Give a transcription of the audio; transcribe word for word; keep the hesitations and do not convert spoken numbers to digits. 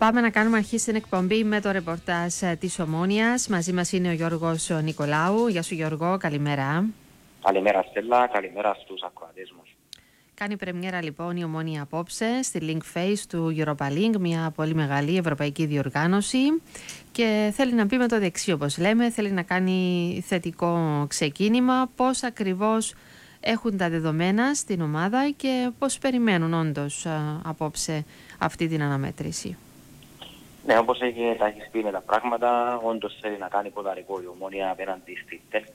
Πάμε να κάνουμε αρχή στην εκπομπή με το ρεπορτάζ της Ομόνοιας. Μαζί μας είναι ο Γιώργος Νικολάου. Γεια σου Γιώργο, καλημέρα. Καλημέρα Στέλλα, καλημέρα στους ακροατές μας. Κάνει πρεμιέρα λοιπόν η Ομόνια απόψε στη Link Face του Europa Link, μια πολύ μεγάλη ευρωπαϊκή διοργάνωση, και θέλει να πει με το δεξί, όπως λέμε, θέλει να κάνει θετικό ξεκίνημα. Πώς ακριβώς έχουν τα δεδομένα στην ομάδα και πώς περιμένουν όντως α, απόψε αυτή την αναμέτρηση. Ναι, όπως έχει, τα έχεις πει με τα πράγματα, όντως θέλει να κάνει ποδαρικό η Ομόνια απέναντι στη